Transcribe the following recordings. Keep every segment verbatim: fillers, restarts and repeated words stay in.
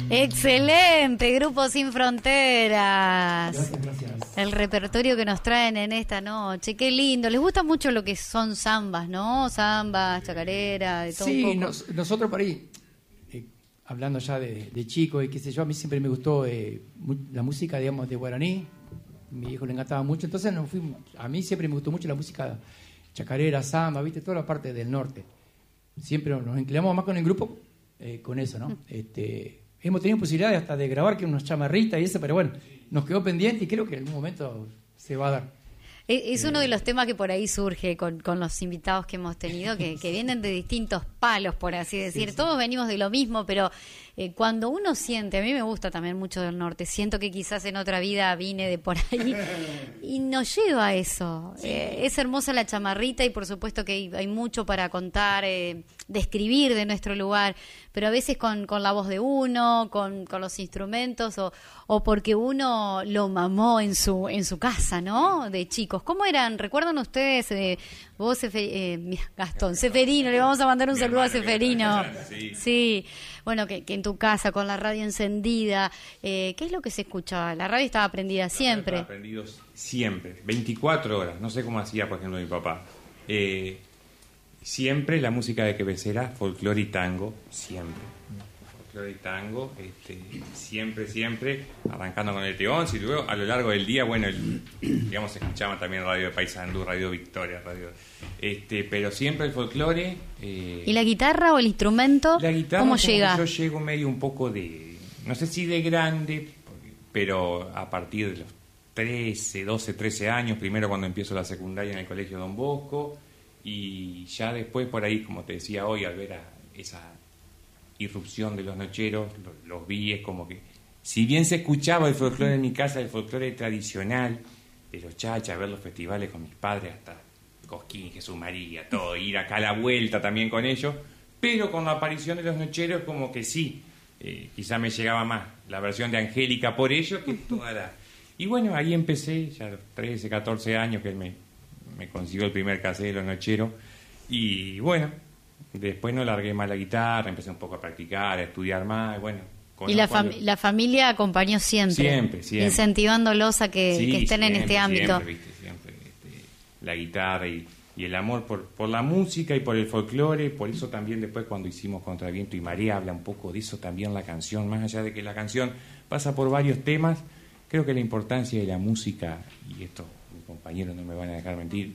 Excelente, Grupo Sin Fronteras. Gracias, gracias. El repertorio que nos traen en esta noche, qué lindo. Les gusta mucho lo que son zambas, ¿no? Zambas, chacarera, de todo sí, un poco. Nos, nosotros por ahí, eh, hablando ya de, de chico y qué sé yo, a mí siempre me gustó eh, mu- la música, digamos, de guaraní. Mi hijo le encantaba mucho, entonces nos fuimos, a mí siempre me gustó mucho la música chacarera, samba, viste, toda la parte del norte. Siempre nos inclinamos más con el grupo, eh, con eso, ¿no? Este, hemos tenido posibilidades hasta de grabar que unos chamarritas y eso, pero bueno, nos quedó pendiente y creo que en algún momento se va a dar. Es uno de los temas que por ahí surge con, con los invitados que hemos tenido, que, que vienen de distintos palos, por así decir. Sí, sí. Todos venimos de lo mismo, pero eh, cuando uno siente, a mí me gusta también mucho del norte, siento que quizás en otra vida vine de por ahí y nos lleva a eso. Sí. Eh, es hermosa la chamarrita y por supuesto que hay, hay mucho para contar, eh, describir de nuestro lugar, pero a veces con, con la voz de uno, con, con los instrumentos o, o porque uno lo mamó en su, en su casa, ¿no? De chicos. ¿Cómo eran? ¿Recuerdan ustedes? Eh, vos, Efe- eh, mira, Gastón, Seferino, le vamos a mandar un Mi saludo a hermano, Seferino. sí. Sí, bueno, que, que en tu casa, con la radio encendida, eh, ¿qué es lo que se escuchaba? La radio estaba prendida siempre. Estaba prendido siempre, veinticuatro horas. No sé cómo hacía, por ejemplo, mi papá. Eh, siempre la música de cabecera, folclore y tango, siempre. Folclore y tango, este, siempre, siempre, arrancando con el Teón, y luego a lo largo del día, bueno, el, digamos, escuchaban también radio de Paysandú, radio Victoria, radio, este, pero siempre el folclore. Eh, ¿Y la guitarra o el instrumento? la guitarra, ¿Cómo como llega? Yo llego medio un poco de, no sé si de grande, pero a partir de los trece, doce, trece años, primero cuando empiezo la secundaria en el colegio Don Bosco, y ya después por ahí, como te decía hoy, al ver a esa irrupción de los nocheros, los, los vi, es como que, si bien se escuchaba el folclore en mi casa, el folclore tradicional, de los chachas, ver los festivales con mis padres, hasta Cosquín, Jesús María, todo, ir acá a la vuelta también con ellos, pero con la aparición de los nocheros como que sí, eh, quizá me llegaba más la versión de Angélica por ello que toda la... Y bueno, ahí empecé, ya a los trece, catorce años que me, me consiguió el primer cassette de los nocheros, y bueno, después no largué más la guitarra, empecé un poco a practicar, a estudiar más, y bueno... Y la, fam- la familia acompañó siempre, Siempre, siempre. Incentivándolos a que, Sí, que estén en siempre, este ámbito. Siempre, viste, siempre, este, la guitarra y, y el amor por, por la música y por el folclore, por eso también después cuando hicimos Contra Viento y Marea habla un poco de eso también la canción, más allá de que la canción pasa por varios temas, creo que la importancia de la música, y esto mis compañeros no me van a dejar mentir,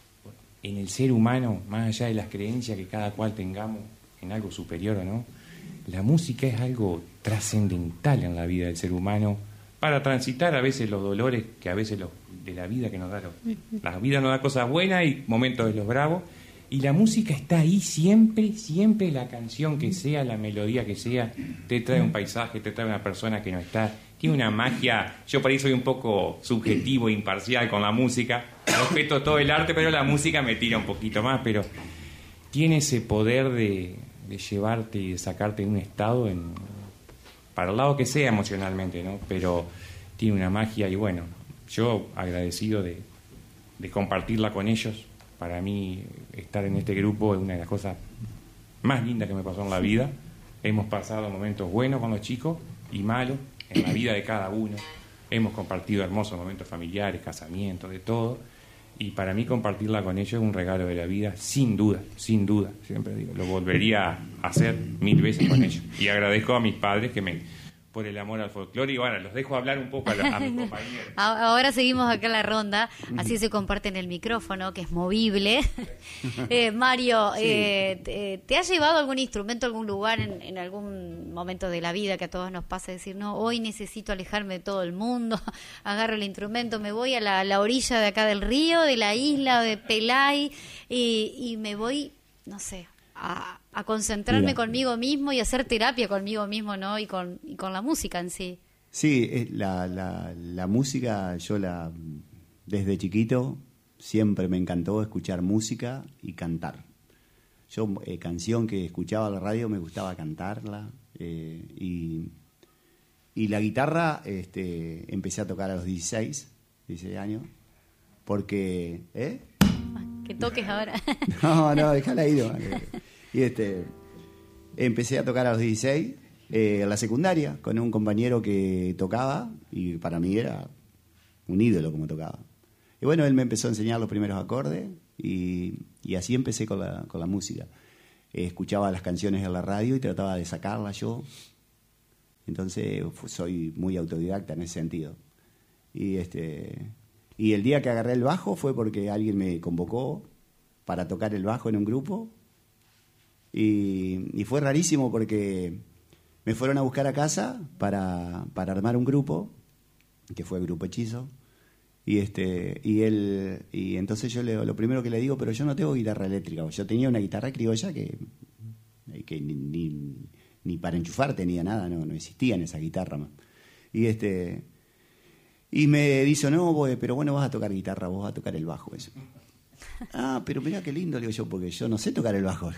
en el ser humano, más allá de las creencias que cada cual tengamos en algo superior o no, la música es algo trascendental en la vida del ser humano para transitar a veces los dolores que a veces los, de la vida que nos da. Los, la vida nos da cosas buenas y momentos de los bravos, y la música está ahí siempre, siempre la canción que sea, la melodía que sea, te trae un paisaje, te trae una persona que no está, tiene una magia. Yo por ahí soy un poco subjetivo, imparcial con la música, respeto todo el arte, pero la música me tira un poquito más, pero tiene ese poder de, de llevarte y de sacarte de un estado en, para el lado que sea emocionalmente, ¿no? Pero tiene una magia y bueno, yo agradecido de, de compartirla con ellos. Para mí estar en este grupo es una de las cosas más lindas que me pasó en la vida. Hemos pasado momentos buenos con los chicos y malos en la vida de cada uno. Hemos compartido hermosos momentos familiares, casamientos, de todo. Y para mí compartirla con ellos es un regalo de la vida, sin duda, sin duda. Siempre digo, lo volvería a hacer mil veces con ellos. Y agradezco a mis padres que me por el amor al folclore. Y bueno, los dejo hablar un poco a, la, a mis compañeros. Ahora seguimos acá en la ronda, así se comparten el micrófono, que es movible. eh, Mario, Sí. eh, te, ¿te has llevado algún instrumento a algún lugar en, en algún momento de la vida que a todos nos pasa? Decir, no, hoy necesito alejarme de todo el mundo, agarro el instrumento, me voy a la, la orilla de acá del río, de la isla de Pelay, y, y me voy, no sé, a, a concentrarme Mira. conmigo mismo y hacer terapia conmigo mismo, ¿no? Y con, y con la música en sí. Sí, es la, la, la música, yo la desde chiquito siempre me encantó escuchar música y cantar. Yo, eh, canción que escuchaba en la radio, me gustaba cantarla. Eh, y, y la guitarra este, empecé a tocar a los dieciséis, dieciséis años, porque... ¿eh? Que toques ahora. No, no, déjala ir. No. Y este, empecé a tocar a los dieciséis eh, en la secundaria con un compañero que tocaba y para mí era un ídolo como tocaba. Y bueno, él me empezó a enseñar los primeros acordes y, y así empecé con la, con la música. Eh, escuchaba las canciones en la radio y trataba de sacarlas yo. Entonces soy muy autodidacta en ese sentido. Y, este, y el día que agarré el bajo fue porque alguien me convocó para tocar el bajo en un grupo. Y, y fue rarísimo porque me fueron a buscar a casa para, para armar un grupo, que fue el Grupo Hechizo. Y este y él y entonces yo le, lo primero que le digo, pero yo no tengo guitarra eléctrica. Yo tenía una guitarra criolla que, que ni, ni, ni para enchufar tenía nada, no, no existía en esa guitarra más. Y este y me dice, no, voy, pero bueno, vas a tocar guitarra, vos vas a tocar el bajo. Eso. Ah, pero mirá qué lindo, le digo yo, porque yo no sé tocar el bajo.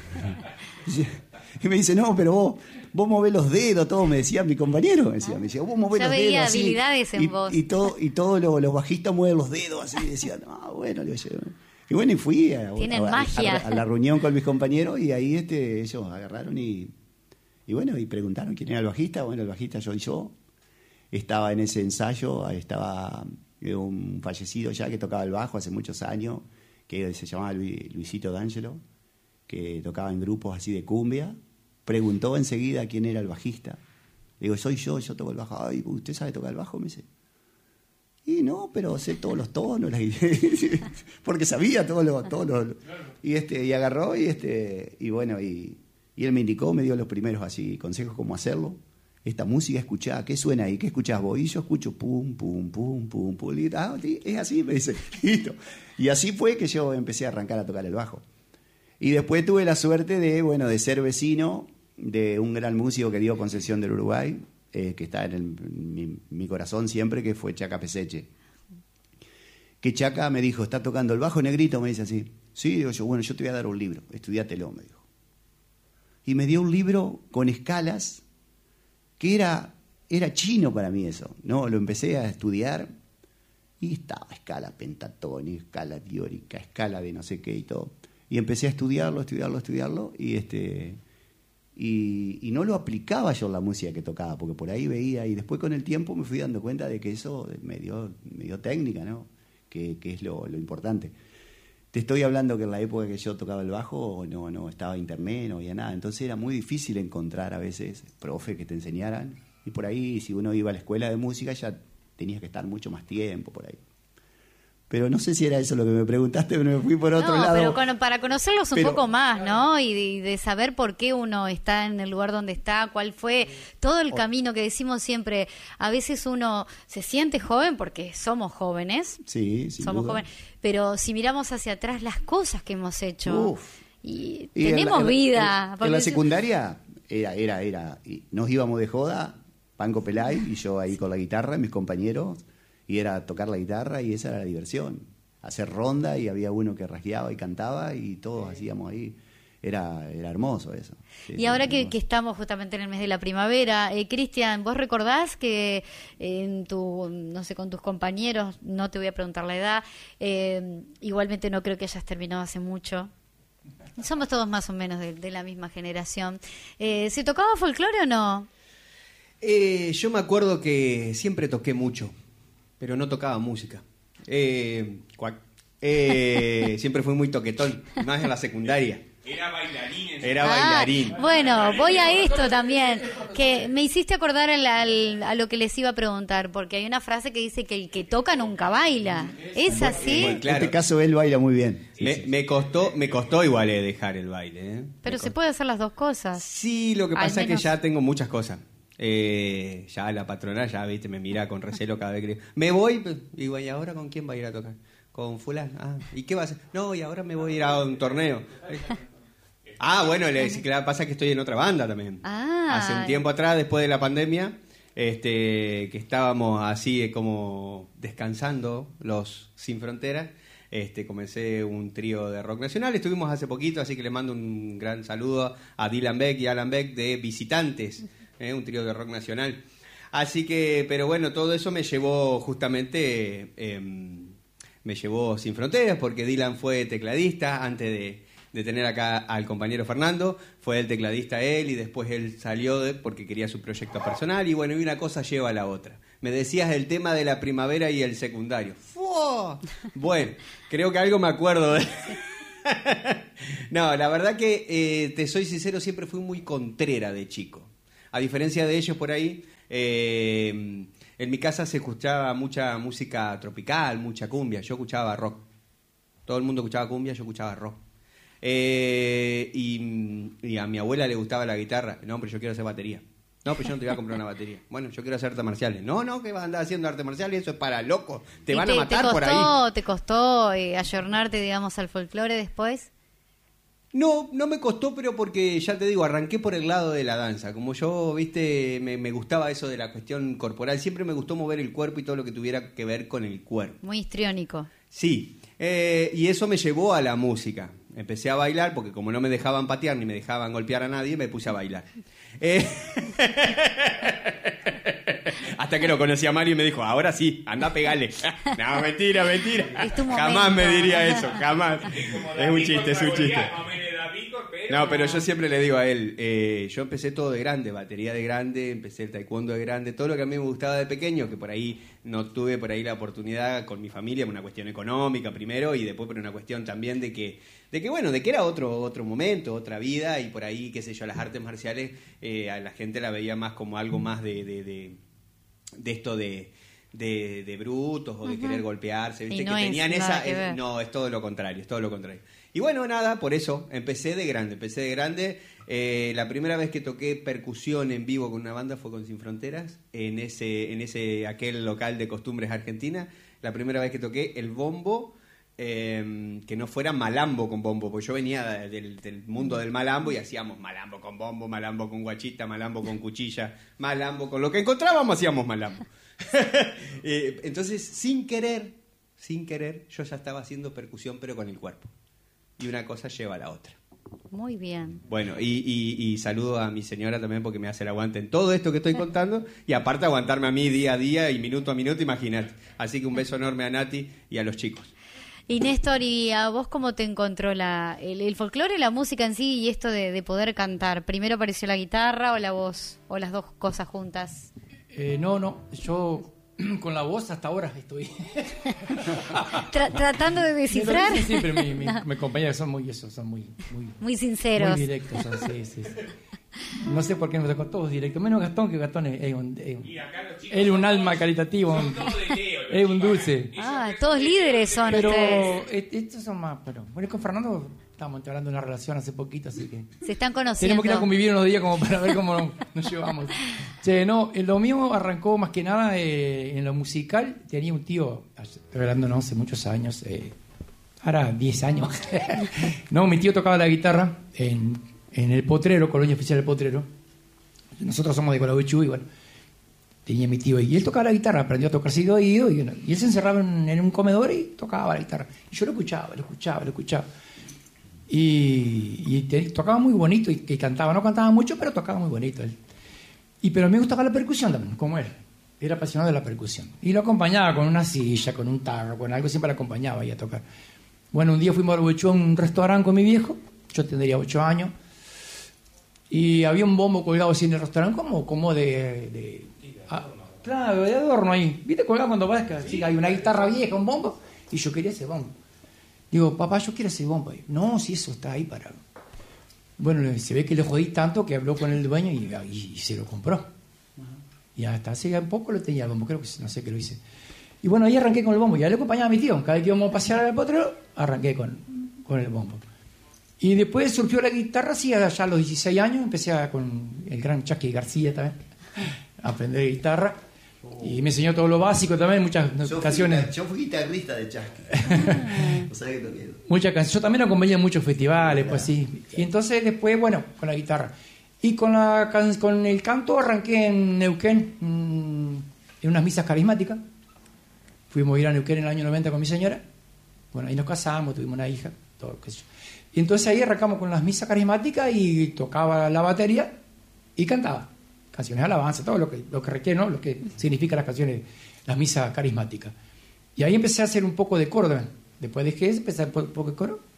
Y me dice, no, pero vos, vos movés los dedos, todo, me decía mi compañero, me decía, me decía, vos movés ya los veía dedos así, habilidades en y, vos. Y todo, y todos los, los bajistas mueven los dedos así, y decía, no, bueno, le digo yo. Y bueno, y fui a, Tienen a, magia. A, a la reunión con mis compañeros y ahí este, ellos agarraron y, y bueno, y preguntaron quién era el bajista. Bueno, el bajista yo y yo. Estaba en ese ensayo, estaba un fallecido ya que tocaba el bajo hace muchos años, que se llamaba Luisito D'Angelo, que tocaba en grupos así de cumbia. Preguntó enseguida quién era el bajista. Le digo, soy yo, yo toco el bajo. Ay, ¿usted sabe tocar el bajo? Me dice. Y no, pero sé todos los tonos, porque sabía todos los tonos. Y este, y agarró y este, y bueno, y, y él me indicó, me dio los primeros así consejos cómo hacerlo. Esta música, escuchá, ¿qué suena ahí? ¿Qué escuchás vos? Y yo escucho pum, pum, pum, pum, pum. Y, ah, es así, me dice. Listo. Y así fue que yo empecé a arrancar a tocar el bajo. Y después tuve la suerte de, bueno, de ser vecino de un gran músico que dio Concepción del Uruguay, eh, que está en, el, en mi, mi corazón siempre, que fue Chaca Peseche. Que Chaca me dijo, ¿está tocando el bajo, negrito? Me dice así. Sí, digo yo, bueno, yo te voy a dar un libro, estudiátelo, me dijo. Y me dio un libro con escalas que era, era chino para mí eso, ¿no? Lo empecé a estudiar y estaba escala pentatónica, escala diórica, escala de no sé qué y todo. Y empecé a estudiarlo, estudiarlo, estudiarlo y este y, y no lo aplicaba yo en la música que tocaba, porque por ahí veía y después con el tiempo me fui dando cuenta de que eso me dio, me dio técnica, ¿no? Que, que es lo, lo importante. Te estoy hablando que en la época que yo tocaba el bajo no, no estaba internet, no había nada. Entonces era muy difícil encontrar a veces profes que te enseñaran. Y por ahí, si uno iba a la escuela de música, ya tenías que estar mucho más tiempo por ahí. Pero no sé si era eso lo que me preguntaste, pero me fui por otro no, lado. Pero con, para conocerlos un pero, poco más, ¿no? Y de, y de saber por qué uno está en el lugar donde está, cuál fue todo el camino que decimos siempre. A veces uno se siente joven porque somos jóvenes. Sí, sin somos duda. jóvenes. Pero si miramos hacia atrás las cosas que hemos hecho Uf. y, Y tenemos en la, vida. En, en la secundaria era, era, era, y nos íbamos de joda, Panco Pelay y yo ahí con la guitarra, mis compañeros, y era tocar la guitarra y esa era la diversión. Hacer ronda y había uno que rasgueaba y cantaba y todos hacíamos ahí. Era, era hermoso eso. Sí, y sí, ahora que, hermoso. que estamos justamente en el mes de la primavera, eh, Cristian, ¿vos recordás que en tu, no sé, con tus compañeros, no te voy a preguntar la edad, eh, igualmente no creo que hayas terminado hace mucho, somos todos más o menos de, de la misma generación, eh, ¿se tocaba folclore o no? Eh, yo me acuerdo que siempre toqué mucho, pero no tocaba música. Eh, cuac. Eh, siempre fui muy toquetón, más en la secundaria. Era bailarín. Era Ah, bailarín. Bueno, voy a esto también, que me hiciste acordar al, al, a lo que les iba a preguntar, porque hay una frase que dice que el que toca nunca baila. ¿Es así? Bueno, claro. En este caso él baila muy bien. Me, me costó, me costó igual eh, dejar el baile. ¿eh? Pero Me se costó. puede hacer las dos cosas. Sí, lo que Al pasa es que menos. ya tengo muchas cosas. Eh, ya la patrona ya, viste, me mira con recelo cada vez que le digo, me voy, digo, ¿y ahora con quién va a ir a tocar? Con fulano. Ah, ¿y qué va a hacer? No, y ahora me voy a ir a un torneo. Ah, bueno, le decía que la pasa es que estoy en otra banda también. Ah. Hace un tiempo atrás, después de la pandemia, este, que estábamos así eh, como descansando los Sin Fronteras, este, comencé un trío de rock nacional. Estuvimos hace poquito, así que le mando un gran saludo a Dylan Beck y Alan Beck de Visitantes, eh, un trío de rock nacional. Así que, pero bueno, todo eso me llevó justamente, eh, me llevó Sin Fronteras, porque Dylan fue tecladista antes de de tener acá al compañero Fernando. Fue el tecladista él y después él salió de, porque quería su proyecto personal. Y bueno, y una cosa lleva a la otra. Me decías el tema de la primavera y el secundario. ¡Fua! Bueno, creo que algo me acuerdo de... No, la verdad que, eh, te soy sincero, siempre fui muy contrera de chico. A diferencia de ellos por ahí, eh, en mi casa se escuchaba mucha música tropical, mucha cumbia. Yo escuchaba rock. Todo el mundo escuchaba cumbia, yo escuchaba rock. Eh, y, y a mi abuela le gustaba la guitarra. No, pero yo quiero hacer batería. No, pero yo no te voy a comprar una batería. Bueno, yo quiero hacer artes marciales. No, no, que vas a andar haciendo artes marciales, eso es para locos. Te van te, a matar te costó, por ahí. ¿Te costó eh, ayornarte, digamos, al folclore después? No, no me costó, pero porque, ya te digo, arranqué por el lado de la danza. Como yo, viste, me, me gustaba eso de la cuestión corporal. Siempre me gustó mover el cuerpo y todo lo que tuviera que ver con el cuerpo. Muy histriónico. Sí, eh, y eso me llevó a la música. Empecé a bailar porque como no me dejaban patear ni me dejaban golpear a nadie, me puse a bailar. Eh... Hasta que lo conocí a Mario y me dijo, ahora sí, anda a pegarle. No, mentira, mentira. Jamás me diría eso, jamás. Es un chiste, es un chiste. No, pero yo siempre le digo a él, eh, yo empecé todo de grande, batería de grande, empecé el taekwondo de grande, todo lo que a mí me gustaba de pequeño, que por ahí no tuve por ahí la oportunidad con mi familia, por una cuestión económica primero y después por una cuestión también de que, de que bueno, de que era otro, otro momento, otra vida y por ahí, qué sé yo, las artes marciales eh, a la gente la veía más como algo más de, de, de, de esto de... De, de brutos o de uh-huh. querer golpearse, ¿viste? No que tenían esa... Que es, no, es todo lo contrario, es todo lo contrario. Y bueno, nada, por eso empecé de grande, empecé de grande. Eh, la primera vez que toqué percusión en vivo con una banda fue con Sin Fronteras, en ese, en ese aquel local de Costumbres Argentina. La primera vez que toqué el bombo, eh, que no fuera malambo con bombo, porque yo venía del, del mundo del malambo y hacíamos malambo con bombo, malambo con guachita, malambo con cuchilla, malambo con lo que encontrábamos, hacíamos malambo. eh, entonces, sin querer, sin querer, yo ya estaba haciendo percusión, pero con el cuerpo. Y una cosa lleva a la otra. Muy bien. Bueno, y, y, y saludo a mi señora también porque me hace el aguante en todo esto que estoy contando y aparte aguantarme a mí día a día y minuto a minuto, imagínate. Así que un beso enorme a Nati y a los chicos. Y Néstor, ¿y a vos cómo te encontró la, el, el folclore, la música en sí y esto de, de poder cantar? ¿Primero apareció la guitarra o la voz o las dos cosas juntas? Eh, no, no, yo con la voz hasta ahora estoy Tra- tratando de descifrar. Sí, siempre mi, mi, mi compañeros son muy eso, son muy muy, muy sinceros, muy directos, son, sí, sí, sí. No sé por qué nos tocó todos directos, menos Gastón, que Gastón es, es un, es un, es un alma caritativa, un, es un dulce. Ah, todos líderes son pero ustedes. Estos son más, pero bueno, con Fernando estábamos hablando de una relación hace poquito, así que se están conociendo. Tenemos que ir a convivir unos días como para ver cómo nos, nos llevamos. Che, no, lo mío arrancó más que nada eh, en lo musical. Tenía un tío, estoy hablando no hace muchos años, eh, ahora diez años. No, mi tío tocaba la guitarra en, en el Potrero, Colonia Oficial del Potrero. Nosotros somos de Colahuichú y bueno, tenía mi tío y él tocaba la guitarra, aprendió a tocar así de oído y, bueno, y él se encerraba en, en un comedor y tocaba la guitarra. Y yo lo escuchaba, lo escuchaba, lo escuchaba. Y, y te, tocaba muy bonito y, y cantaba, no cantaba mucho, pero tocaba muy bonito él. Y pero me gustaba la percusión también, como él. Era apasionado de la percusión. Y lo acompañaba con una silla, con un tarro, con algo, siempre lo acompañaba ahí a tocar. Bueno, un día fuimos a Barbuechú a un restaurante con mi viejo, yo tendría ocho años, y había un bombo colgado así en el restaurante, como, como de... de ah, claro, de adorno ahí. ¿Viste colgado cuando vas? Que sí, hay una guitarra vieja, un bombo, y yo quería ese bombo. Digo, papá, yo quiero ese bombo. No, si eso está ahí para... Bueno, se ve que le jodí tanto que habló con el dueño y, y, y se lo compró. Uh-huh. Y hasta hace un poco lo tenía el bombo, creo que no sé qué lo hice. Y bueno, ahí arranqué con el bombo. Ya le acompañaba a mi tío. Cada vez que íbamos a pasear al Potrero, arranqué con, con el bombo. Y después surgió la guitarra, sí, allá a los dieciséis años. Empecé a, con el gran Chasqui García también a aprender guitarra. Y me enseñó todo lo básico también, muchas yo canciones. Fui, yo fui guitarrista de Chasqui. O sea que toqué. Muchas canciones. Yo también acompañé en muchos festivales, pues sí. Y entonces después, bueno, con la guitarra. Y con, la, con el canto arranqué en Neuquén, en unas misas carismáticas. Fuimos a ir a Neuquén en el año noventa con mi señora. Bueno, ahí nos casamos, tuvimos una hija, todo, qué sé yo. Y entonces ahí arrancamos con las misas carismáticas y tocaba la batería y cantaba. Canciones de alabanza, todo lo que, lo que requiere, ¿no? Lo que significa las canciones, las misas carismáticas. Y ahí empecé a hacer un poco de coro también. Después dejé, empecé a hacer un poco de coro.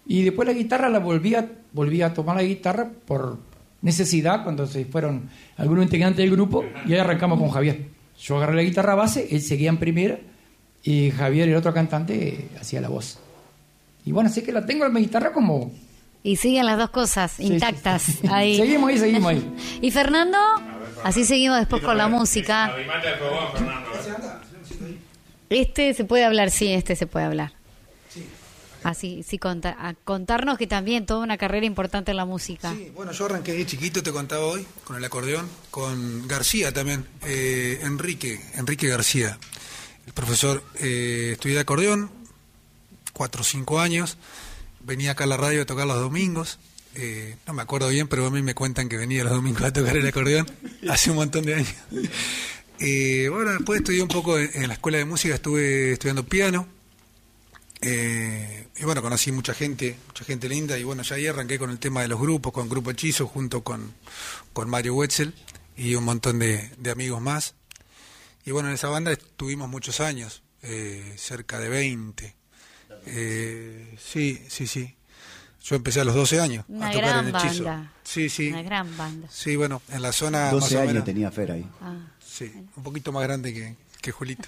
Y después la guitarra la volví a, volví a tomar la guitarra por necesidad cuando se fueron algunos integrantes del grupo y ahí arrancamos con Javier. Yo agarré la guitarra base, él seguía en primera y Javier, el otro cantante, hacía la voz. Y bueno, así que la tengo en mi guitarra como... Y siguen las dos cosas Sí, intactas sí, sí. ahí. Seguimos ahí, seguimos ahí. ¿Y Fernando? Así seguimos después con la música. Arrimate al fogón, Fernando. Este se puede hablar, sí, este se puede hablar. Así, sí, conta- a contarnos que también toda una carrera importante en la música. Sí, bueno, yo arranqué de chiquito, te contaba hoy, con el acordeón, con García también, eh, Enrique, Enrique García, el profesor, eh, estudié de acordeón, cuatro o cinco años, venía acá a la radio a tocar los domingos, eh, no me acuerdo bien, pero a mí me cuentan que venía los domingos a tocar el acordeón, hace un montón de años. Eh, bueno, después estudié un poco en, en la escuela de música, estuve estudiando piano. Eh, y bueno, conocí mucha gente, mucha gente linda, y bueno, ya ahí arranqué con el tema de los grupos, con Grupo Hechizo, junto con, con Mario Wetzel y un montón de, de amigos más. Y bueno, en esa banda estuvimos muchos años, eh, cerca de veinte. Eh, sí, sí, sí. Yo empecé a los doce años Una a tocar gran en Hechizo. banda. Sí, sí. Una gran banda. Sí, bueno, en la zona más doce o años menos. tenía Fer ahí. Ah. Sí, un poquito más grande que, que Julito.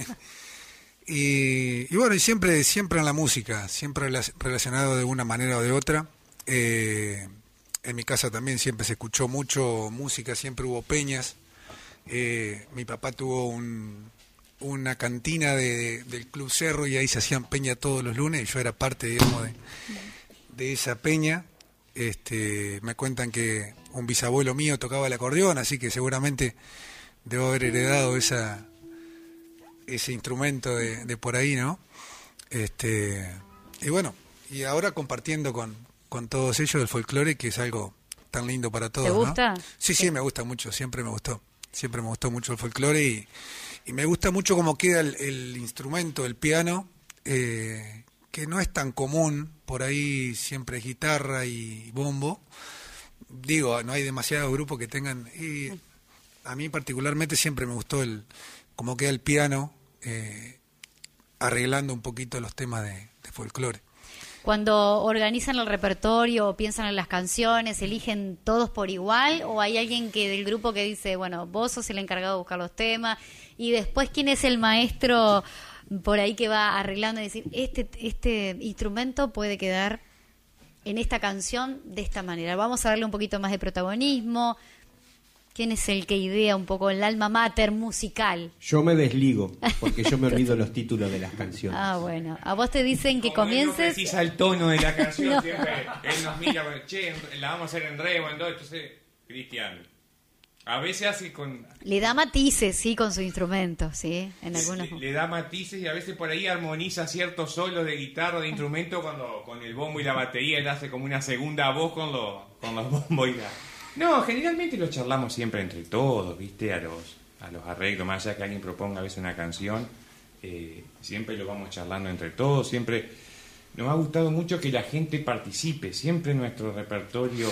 y, y bueno, y siempre, siempre en la música, siempre rela- relacionado de una manera o de otra. Eh, en mi casa también siempre se escuchó mucho música, siempre hubo peñas. Eh, mi papá tuvo un, una cantina de, del Club Cerro y ahí se hacían peña todos los lunes y yo era parte, digamos, de, de esa peña. Este, me cuentan que un bisabuelo mío tocaba el acordeón, así que seguramente debo haber heredado esa ese instrumento de, de por ahí, ¿no? Este, y bueno, y ahora compartiendo con, con todos ellos el folclore, que es algo tan lindo para todos, ¿Te gusta? ¿no? Sí, sí, me gusta mucho, siempre me gustó, siempre me gustó mucho el folclore y, y me gusta mucho cómo queda el, el instrumento, el piano, eh, que no es tan común, por ahí siempre es guitarra y bombo. Digo, no hay demasiados grupos que tengan... Y a mí particularmente siempre me gustó el cómo queda el piano eh, arreglando un poquito los temas de, de folclore. Cuando organizan el repertorio o piensan en las canciones, ¿eligen todos por igual? ¿O hay alguien que del grupo que dice, bueno, vos sos el encargado de buscar los temas? Y después, ¿quién es el maestro por ahí que va arreglando y decir, este, este instrumento puede quedar en esta canción de esta manera? Vamos a darle un poquito más de protagonismo. ¿Quién es el que idea un poco el alma mater musical? Yo me desligo, porque yo me olvido los títulos de las canciones. Ah, bueno. A vos te dicen que Como él no comiences... precisa el tono de la canción, No. siempre él nos mira, bueno, che, la vamos a hacer en re o en do, entonces, Cristian, a veces hace con... Le da matices, sí, con su instrumento, sí, en algunos... Le, le da matices y a veces por ahí armoniza ciertos solos de guitarra, de instrumento, cuando con el bombo y la batería él hace como una segunda voz con, los con los bombos y la... No, generalmente lo charlamos siempre entre todos, ¿viste? A los, a los arreglos, más allá que alguien proponga a veces una canción, eh, siempre lo vamos charlando entre todos, siempre nos ha gustado mucho que la gente participe, siempre en nuestro repertorio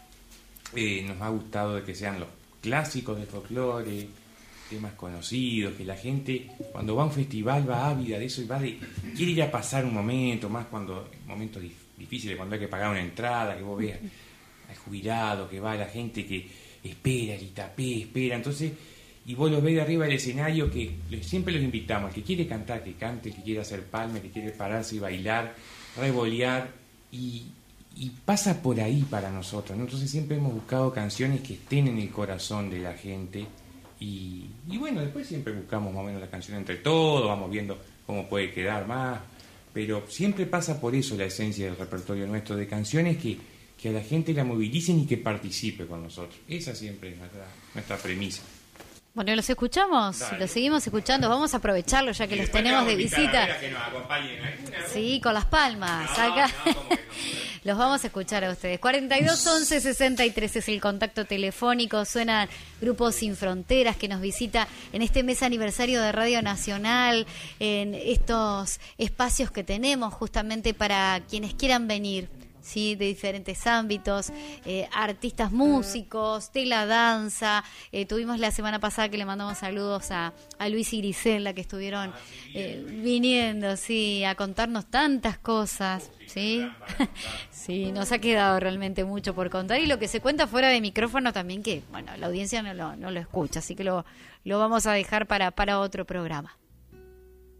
eh, nos ha gustado de que sean los clásicos de folclore, temas conocidos, que la gente cuando va a un festival va ávida de eso y va de, quiere ir a pasar un momento, más cuando, momentos dif- difíciles, cuando hay que pagar una entrada, que vos veas al jubilado, que va la gente que espera, el itapé, espera, entonces, y vos los ves de arriba del escenario, que siempre los invitamos, el que quiere cantar, que cante, el que quiere hacer palma, el que quiere pararse y bailar, revolear, y, y pasa por ahí para nosotros, ¿no? Entonces siempre hemos buscado canciones que estén en el corazón de la gente, y, y bueno, después siempre buscamos más o menos la canción entre todos, vamos viendo cómo puede quedar más, pero siempre pasa por eso la esencia del repertorio nuestro, de canciones que que a la gente la movilicen y que participe con nosotros. Esa siempre es nuestra, nuestra premisa. Bueno, ¿los escuchamos? Dale. Los seguimos escuchando. Vamos a aprovecharlos ya que Y los después tenemos te de vamos a invitar a visita. ver a que nos acompañen alguna, ¿no? Sí, con las palmas. No, Acá. no, ¿cómo que no? Los vamos a escuchar a ustedes. cuarenta y dos once sesenta y tres es el contacto telefónico. Suena Grupo Sin Fronteras que nos visita en este mes aniversario de Radio Nacional, en estos espacios que tenemos justamente para quienes quieran venir. sí, de diferentes ámbitos, eh, artistas músicos, de la danza. Eh, tuvimos la semana pasada que le mandamos saludos a, a Luis y Griselda, que estuvieron eh, viniendo, sí, a contarnos tantas cosas, sí. Sí, nos ha quedado realmente mucho por contar, y lo que se cuenta fuera de micrófono también, que bueno, la audiencia no lo, no lo escucha, así que lo, lo vamos a dejar para, para otro programa.